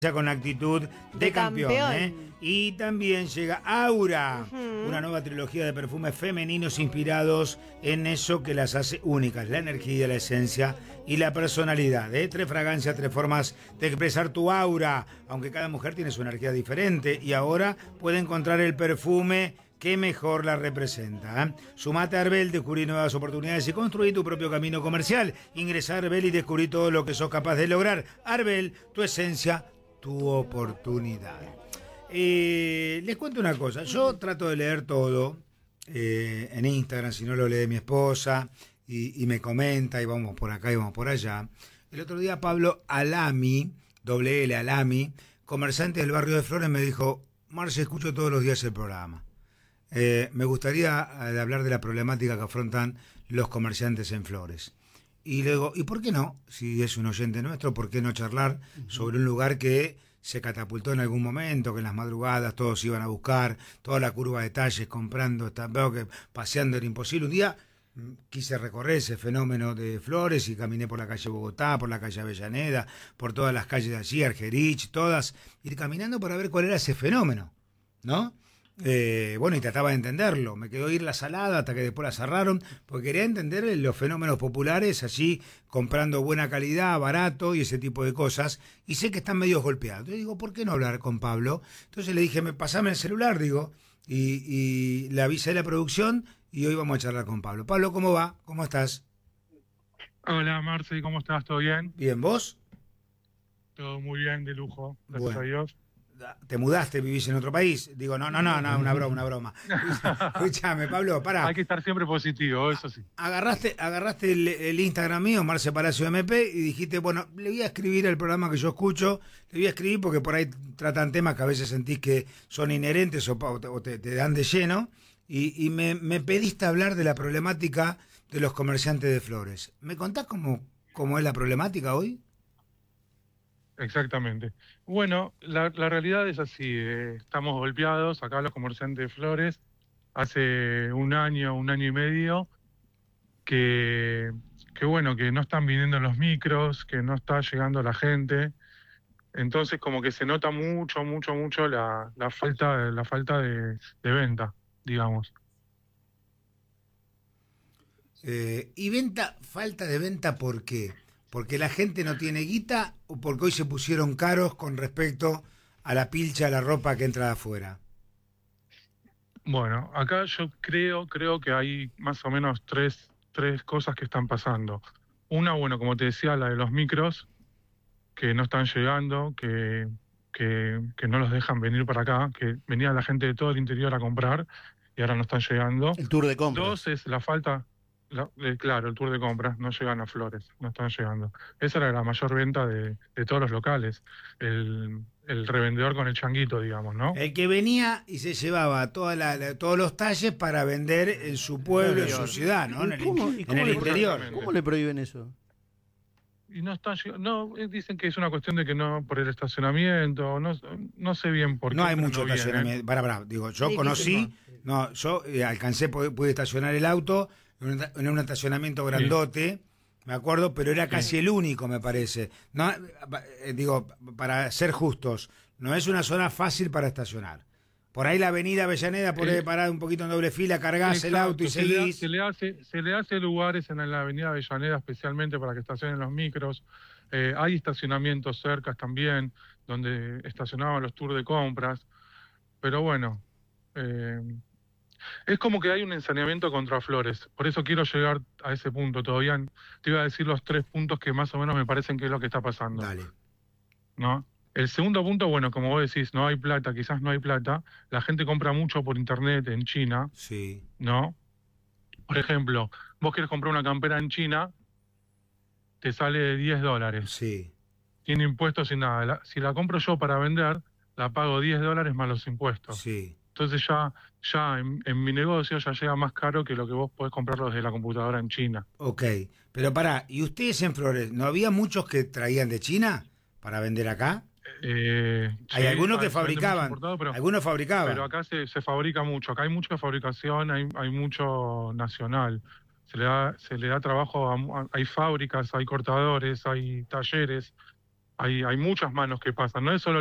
con actitud de campeón, ¿eh? Y también llega Aura, una nueva trilogía de perfumes femeninos inspirados en eso que las hace únicas, la energía, la esencia y la personalidad, ¿eh? 3 fragancias, 3 formas de expresar tu aura, aunque cada mujer tiene su energía diferente y ahora puede encontrar el perfume que mejor la representa, ¿eh? Sumate a Arbel, descubrí nuevas oportunidades y construí tu propio camino comercial. Ingresá a Arbel y descubrí todo lo que sos capaz de lograr. Arbel, tu esencia, tu oportunidad. Les cuento una cosa, yo trato de leer todo en Instagram, si no lo lee mi esposa y me comenta y vamos por acá y vamos por allá. El otro día Pablo Alami, doble L Alami, comerciante del barrio de Flores, me dijo: Marce, escucho todos los días el programa. Me gustaría hablar de la problemática que afrontan los comerciantes en Flores. Y le digo, ¿y por qué no? Si es un oyente nuestro, ¿por qué no charlar sobre un lugar que se catapultó en algún momento, que en las madrugadas todos iban a buscar, toda la curva de talles comprando, veo que paseando era imposible? Un día quise recorrer ese fenómeno de Flores y caminé por la calle Bogotá, por la calle Avellaneda, por todas las calles de allí, Argerich, todas, ir caminando para ver cuál era ese fenómeno, ¿no? Bueno, y trataba de entenderlo. Me quedó ir la salada hasta que después la cerraron, porque quería entender los fenómenos populares allí, comprando buena calidad, barato y ese tipo de cosas, y sé que están medio golpeados. Yo digo, ¿por qué no hablar con Pablo? Entonces le dije, pasame el celular, digo, y le avisé a la producción y hoy vamos a charlar con Pablo. Pablo, ¿cómo va? ¿Cómo estás? Hola, Marce, ¿cómo estás? ¿Todo bien? Bien, ¿vos? Todo muy bien, de lujo, gracias a Dios. ¿Te mudaste, vivís en otro país? Digo, no, una broma. Escúchame, Pablo, pará. Hay que estar siempre positivo, eso sí. Agarraste el Instagram mío, Marce Palacio MP, y dijiste, bueno, le voy a escribir al programa que yo escucho, le voy a escribir porque por ahí tratan temas que a veces sentís que son inherentes o te dan de lleno, y me pediste hablar de la problemática de los comerciantes de Flores. ¿Me contás cómo es la problemática hoy? Exactamente. Bueno, la realidad es así, estamos golpeados, acá los comerciantes de Flores, hace un año y medio, que bueno, que no están viniendo los micros, que no está llegando la gente, entonces como que se nota mucho la falta de venta, digamos. ¿Y falta de venta por qué? ¿Porque la gente no tiene guita o porque hoy se pusieron caros con respecto a la pilcha, a la ropa que entra de afuera? Bueno, acá yo creo que hay más o menos tres cosas que están pasando. Una, bueno, como te decía, la de los micros, que no están llegando, que no los dejan venir para acá, que venía la gente de todo el interior a comprar y ahora no están llegando. El tour de compras. Dos es la falta, claro, el tour de compras, no llegan a Flores, no están llegando. Esa era la mayor venta de todos los locales, el revendedor con el changuito, digamos, ¿no? El que venía y se llevaba todos los talles para vender en su pueblo, en su ciudad, ¿no? En el interior. ¿Cómo le prohíben eso? Y no están llegando, no, dicen que es una cuestión de que no, por el estacionamiento, no sé bien por qué. No hay mucho estacionamiento. Digo, yo conocí, yo alcancé, pude estacionar el auto en un estacionamiento grandote, sí. Me acuerdo, pero era casi el único, me parece. No, digo, para ser justos, no es una zona fácil para estacionar. Por ahí la avenida Avellaneda podés parar un poquito en doble fila, cargás el auto y seguís. Se le hace lugares en la avenida Avellaneda especialmente para que estacionen los micros. Hay estacionamientos cercas también, donde estacionaban los tours de compras. Pero bueno, es como que hay un ensañamiento contra Flores. Por eso quiero llegar a ese punto. Todavía te iba a decir los 3 puntos que más o menos me parecen que es lo que está pasando. Dale. ¿No? El segundo punto, bueno, como vos decís, no hay plata, quizás no hay plata. La gente compra mucho por internet en China. Sí. ¿No? Por ejemplo, vos querés comprar una campera en China, te sale de $10. Sí. Tiene impuestos y nada. Si la compro yo para vender, la pago $10 más los impuestos. Sí. Entonces ya en mi negocio ya llega más caro que lo que vos podés comprarlo desde la computadora en China. Ok, pero pará, ¿y ustedes en Flores, no había muchos que traían de China para vender acá? Hay algunos que fabricaban, algunos fabricaban. Pero acá se fabrica mucho, acá hay mucha fabricación, hay mucho nacional. Se le da trabajo, hay fábricas, hay cortadores, hay talleres, hay muchas manos que pasan, no es solo